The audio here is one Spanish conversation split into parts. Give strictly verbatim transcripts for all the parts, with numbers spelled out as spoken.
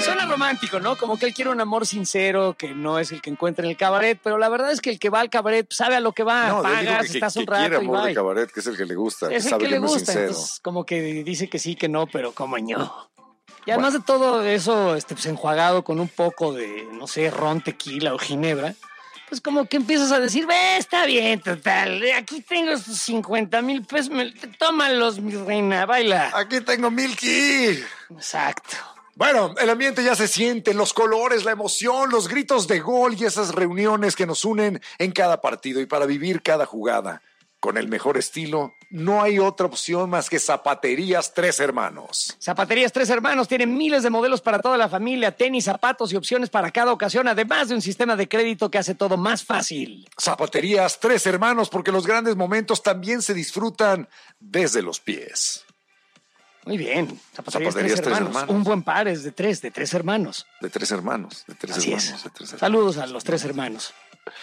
Suena romántico, ¿no? Como que él quiere un amor sincero, que no es el que encuentra en el cabaret, pero la verdad es que el que va al cabaret sabe a lo que va, No, pagas, que, que, estás que un rato quiere y amor bye. de cabaret, que es el que le gusta, Es que el sabe que le que no es gusta, sincero. entonces como que dice que sí, que no, pero como ño. Y además bueno. de todo eso, este, pues enjuagado con un poco de, no sé, ron, tequila o ginebra, pues como que empiezas a decir, ve, está bien, total, aquí tengo estos cincuenta mil pesos, me, tómalos, mi reina, baila. Aquí tengo Milky. Exacto. Bueno, el ambiente ya se siente, los colores, la emoción, los gritos de gol y esas reuniones que nos unen en cada partido y para vivir cada jugada. Con el mejor estilo, no hay otra opción más que Zapaterías Tres Hermanos. Zapaterías Tres Hermanos tienen miles de modelos para toda la familia, tenis, zapatos y opciones para cada ocasión, además de un sistema de crédito que hace todo más fácil. Zapaterías Tres Hermanos, porque los grandes momentos también se disfrutan desde los pies. Muy bien, Zapaterías, Zapaterías tres, tres hermanos. hermanos. Un buen par es de tres, de tres hermanos. De tres hermanos, de tres Así hermanos, es. de tres hermanos. Saludos a los tres hermanos.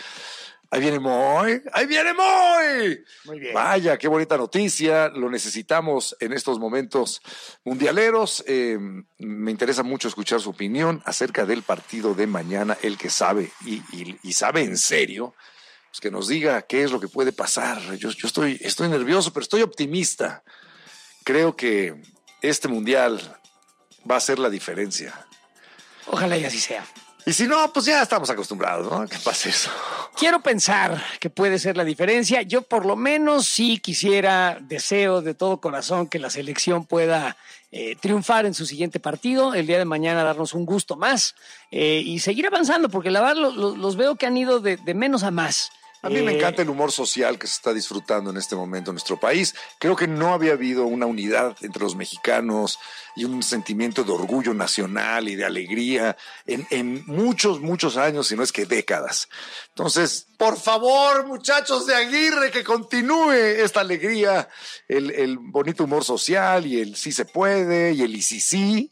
Ahí viene Moy, ahí viene Moy. Muy bien. Vaya, qué bonita noticia, lo necesitamos en estos momentos mundialeros. Eh, me interesa mucho escuchar su opinión acerca del partido de mañana, el que sabe y, y, y sabe en serio, pues que nos diga qué es lo que puede pasar. Yo, yo estoy, estoy nervioso, pero estoy optimista. Creo que este mundial va a hacer la diferencia. Ojalá y así sea. Y si no, pues ya estamos acostumbrados, ¿no? ¿Qué pasa eso? Quiero pensar que puede ser la diferencia. Yo por lo menos sí quisiera, deseo de todo corazón que la selección pueda eh, triunfar en su siguiente partido, el día de mañana darnos un gusto más eh, y seguir avanzando, porque la verdad lo, lo, los veo que han ido de, de menos a más. A mí me encanta el humor social que se está disfrutando en este momento en nuestro país. Creo que no había habido una unidad entre los mexicanos y un sentimiento de orgullo nacional y de alegría en, en muchos, muchos años, si no es que décadas. Entonces, por favor, muchachos de Aguirre, que continúe esta alegría, el, el bonito humor social y el sí se puede y el y sí sí.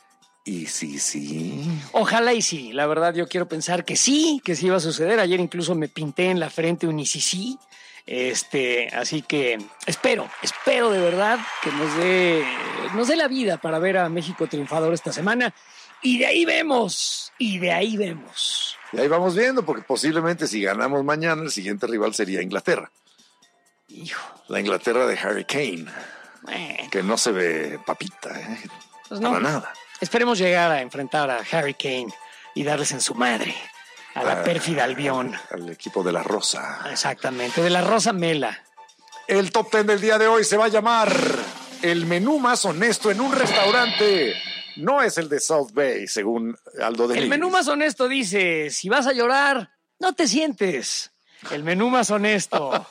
Y sí, sí. Ojalá y sí. La verdad, yo quiero pensar que sí, que sí va a suceder. Ayer incluso me pinté en la frente un y sí, sí. Este, así que espero, espero de verdad que nos dé, nos dé la vida para ver a México triunfador esta semana. Y de ahí vemos, y de ahí vemos. Y ahí vamos viendo, porque posiblemente si ganamos mañana, el siguiente rival sería Inglaterra. Hijo. La Inglaterra de Harry Kane. Eh. Que no se ve papita, ¿eh? Pues no. Para nada. Esperemos llegar a enfrentar a Harry Kane y darles en su madre a la ah, pérfida Albión. Al equipo de la Rosa. Exactamente, de la Rosa Mela. El top ten del día de hoy se va a llamar el menú más honesto en un restaurante. No es el de South Bay, según Aldo de El Nigris. menú más honesto dice, si vas a llorar, no te sientes. El menú más honesto.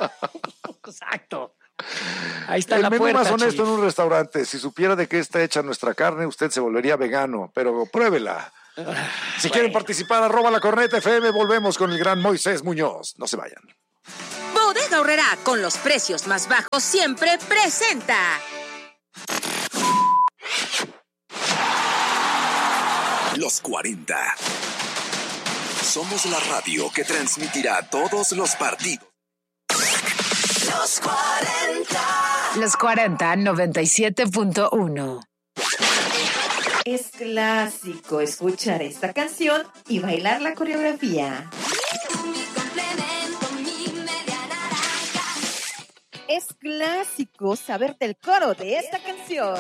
Exacto. Ahí está el la menú puerta, más honesto Chief. en un restaurante. Si supiera de qué está hecha nuestra carne, usted se volvería vegano, pero pruébela. Si bueno. quieren participar, arroba la corneta F M. Volvemos con el gran Moisés Muñoz. No se vayan. Bodega Aurrerá, con los precios más bajos siempre presenta. Los cuarenta. Somos la radio que transmitirá todos los partidos. Los cuarenta. Los cuarenta, noventa y siete punto uno. Es clásico escuchar esta canción y bailar la coreografía. Es clásico saberte el coro de esta canción.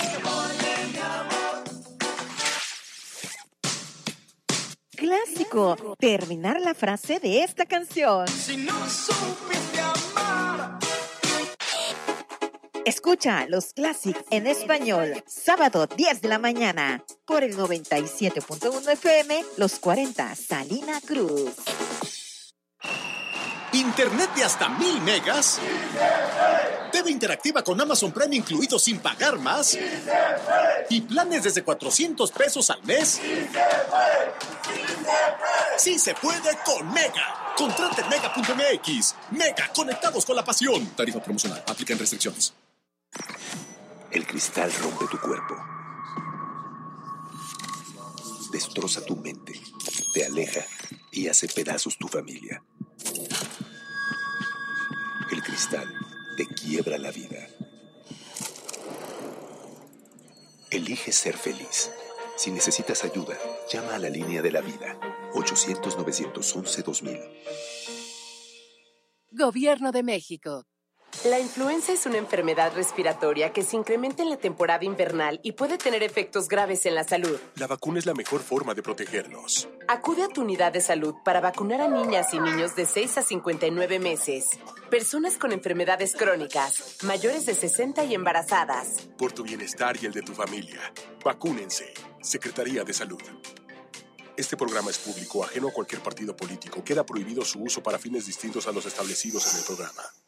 Clásico terminar la frase de esta canción. Si no supiste amar. Escucha los Classic en español, sábado diez de la mañana, por el noventa y siete punto uno F M, Los cuarenta, Salina Cruz. ¿Internet de hasta mil megas? T V interactiva con Amazon Prime incluido sin pagar más. ¿Y planes desde cuatrocientos pesos al mes? Sí se puede con Mega. Contrata en mega punto m x. Mega, conectados con la pasión. Tarifa promocional. Aplican restricciones. El cristal rompe tu cuerpo. Destroza tu mente. Te aleja y hace pedazos tu familia. El cristal te quiebra la vida. Elige ser feliz. Si necesitas ayuda, llama a la línea de la vida. ochocientos, novecientos once, dos mil. Gobierno de México. La influenza es una enfermedad respiratoria que se incrementa en la temporada invernal y puede tener efectos graves en la salud. La vacuna es la mejor forma de protegernos. Acude a tu unidad de salud para vacunar a niñas y niños de seis a cincuenta y nueve meses, personas con enfermedades crónicas, mayores de sesenta y embarazadas. Por tu bienestar y el de tu familia, vacúnense. Secretaría de Salud. Este programa es público, ajeno a cualquier partido político. Queda prohibido su uso para fines distintos a los establecidos en el programa.